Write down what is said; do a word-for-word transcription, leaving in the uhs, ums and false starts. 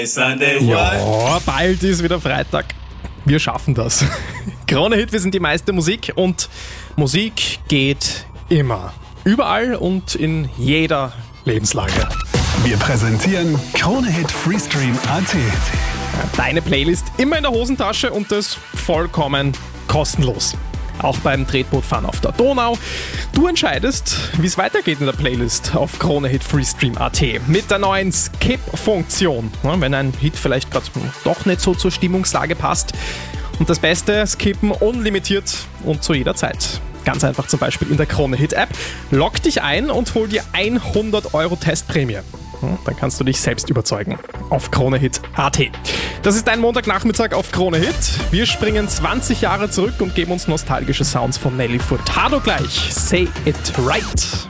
Ja, bald ist wieder Freitag. Wir schaffen das. Krone-Hit, wir sind die meiste Musik und Musik geht immer. Überall und in jeder Lebenslage. Wir präsentieren Krone-Hit Freestream Punkt a t. Deine Playlist immer in der Hosentasche und das vollkommen kostenlos. Auch beim Tretbootfahren auf der Donau. Du entscheidest, wie es weitergeht in der Playlist auf Krone-Hit Freestream Punkt a t. Mit der neuen Skip-Funktion. Wenn ein Hit vielleicht gerade doch nicht so zur Stimmungslage passt. Und das Beste, skippen unlimitiert und zu jeder Zeit. Ganz einfach zum Beispiel in der Krone-Hit-App. Log dich ein und hol dir hundert Euro Testprämie. Dann kannst du dich selbst überzeugen. Auf Krone-Hit Punkt a t. Das ist dein Montagnachmittag auf Krone-Hit. Wir springen zwanzig Jahre zurück und geben uns nostalgische Sounds von Nelly Furtado gleich. Say it right.